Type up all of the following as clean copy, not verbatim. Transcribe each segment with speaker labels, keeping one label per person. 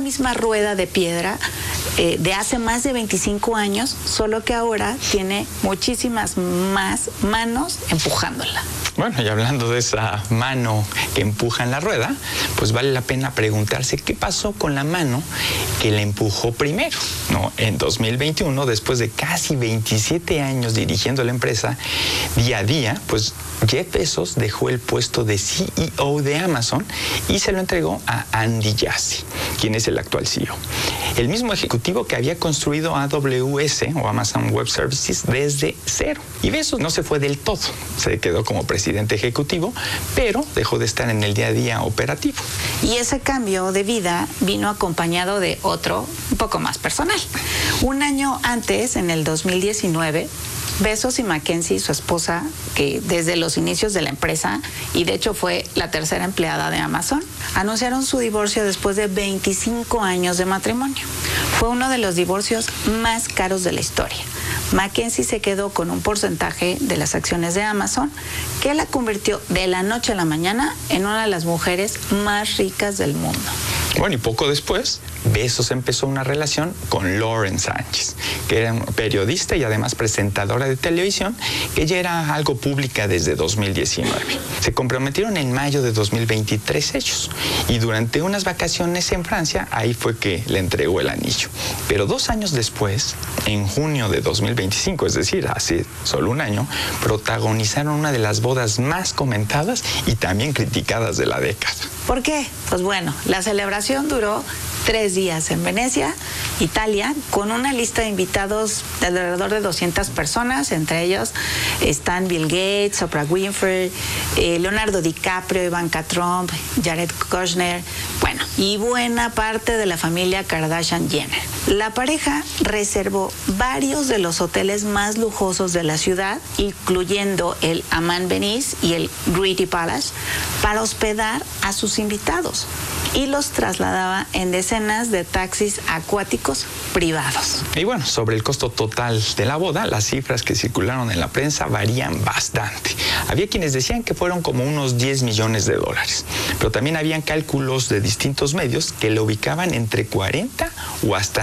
Speaker 1: misma rueda de piedra de hace más de 25 años, solo que ahora tiene muchísimas más manos empujándola.
Speaker 2: Bueno, y hablando de esa mano que empuja en la rueda, pues vale la pena preguntarse qué pasó con la mano que la empujó primero, ¿no? En 2021, después de casi 27 años dirigiendo la empresa día a día, pues Jeff Bezos dejó el puesto de CEO de Amazon y se lo entregó a Andy Jassy, quien es el actual CEO. El mismo ejecutivo que había construido AWS o Amazon Web Services desde cero. Y Bezos no se fue del todo, se quedó como presidente ejecutivo, pero dejó de estar en el día a día operativo.
Speaker 1: Y ese cambio de vida vino acompañado de otro un poco más personal. Un año antes, en el 2019, Bezos y Mackenzie, su esposa, que desde los inicios de la empresa, y de hecho fue la tercera empleada de Amazon, anunciaron su divorcio después de 25 años de matrimonio. Fue uno de los divorcios más caros de la historia. Mackenzie se quedó con un porcentaje de las acciones de Amazon que la convirtió de la noche a la mañana en una de las mujeres más ricas del mundo.
Speaker 2: Bueno, y poco después, Bezos empezó una relación con Lauren Sánchez, que era periodista y además presentadora de televisión, que ya era algo pública desde 2019. Se comprometieron en mayo de 2023 ellos, y durante unas vacaciones en Francia, ahí fue que le entregó el anillo. Pero 2 años después, en junio de 2025, es decir, hace solo un año, protagonizaron una de las bodas más comentadas y también criticadas de la década.
Speaker 1: ¿Por qué? Pues bueno, la celebración duró 3 días en Venecia, Italia, con una lista de invitados de alrededor de 200 personas. Entre ellos están Bill Gates, Oprah Winfrey, Leonardo DiCaprio, Ivanka Trump, Jared Kushner, bueno, y buena parte de la familia Kardashian-Jenner. La pareja reservó varios de los hoteles más lujosos de la ciudad, incluyendo el Aman Venice y el Gritti Palace, para hospedar a sus invitados, y los trasladaba en decenas de taxis acuáticos privados.
Speaker 2: Y bueno, sobre el costo total de la boda, las cifras que circularon en la prensa varían bastante. Había quienes decían que fueron como unos 10 millones de dólares, pero también habían cálculos de distintos medios que lo ubicaban entre 40 o hasta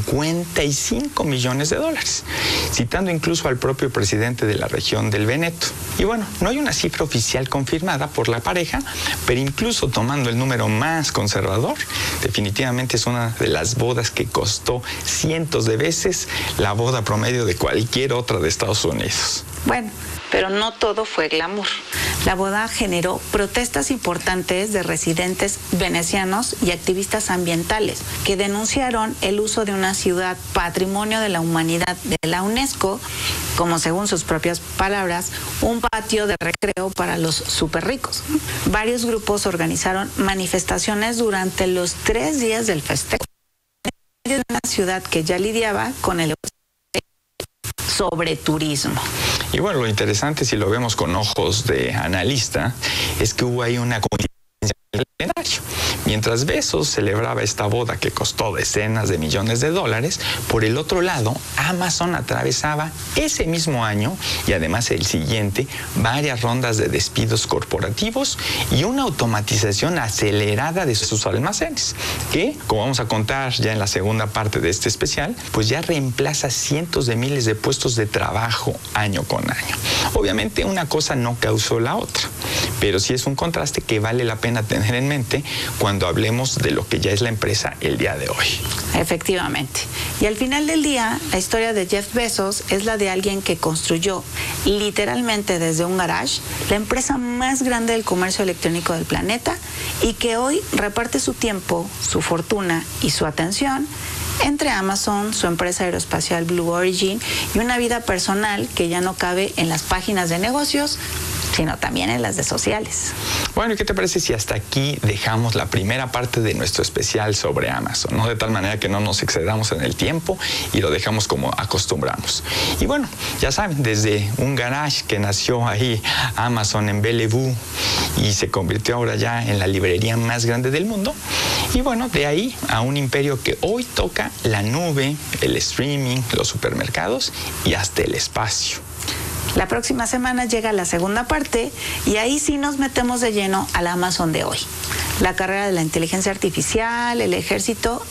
Speaker 2: 55 millones de dólares, citando incluso al propio presidente de la región del Veneto. Y bueno, no hay una cifra oficial confirmada por la pareja, pero incluso tomando el número más conservador, definitivamente es una de las bodas que costó cientos de veces la boda promedio de cualquier otra de Estados Unidos.
Speaker 1: Bueno, pero no todo fue glamour. La boda generó protestas importantes de residentes venecianos y activistas ambientales que denunciaron el uso de una ciudad patrimonio de la humanidad de la UNESCO como, según sus propias palabras, un patio de recreo para los súper ricos. Varios grupos organizaron manifestaciones durante los 3 días del festejo de una ciudad que ya lidiaba con el sobre turismo.
Speaker 2: Y bueno, lo interesante, si lo vemos con ojos de analista, es que hubo ahí una coincidencia en el calendario. Mientras Bezos celebraba esta boda que costó decenas de millones de dólares, por el otro lado, Amazon atravesaba ese mismo año y además el siguiente varias rondas de despidos corporativos y una automatización acelerada de sus almacenes, que, como vamos a contar ya en la segunda parte de este especial, pues ya reemplaza cientos de miles de puestos de trabajo año con año. Obviamente una cosa no causó la otra, pero sí es un contraste que vale la pena tener en mente cuando hablemos de lo que ya es la empresa el día de hoy.
Speaker 1: Efectivamente. Y al final del día, la historia de Jeff Bezos es la de alguien que construyó literalmente desde un garage la empresa más grande del comercio electrónico del planeta y que hoy reparte su tiempo, su fortuna y su atención entre Amazon, su empresa aeroespacial Blue Origin y una vida personal que ya no cabe en las páginas de negocios, sino también en las de sociales.
Speaker 2: Bueno, ¿y qué te parece si hasta aquí dejamos la primera parte de nuestro especial sobre Amazon, ¿no? De tal manera que no nos excedamos en el tiempo y lo dejamos como acostumbramos. Y bueno, ya saben, desde un garage que nació ahí, Amazon en Bellevue, y se convirtió ahora ya en la librería más grande del mundo. Y bueno, de ahí a un imperio que hoy toca la nube, el streaming, los supermercados y hasta el espacio.
Speaker 1: La próxima semana llega la segunda parte y ahí sí nos metemos de lleno al Amazon de hoy. La carrera de la inteligencia artificial, el ejército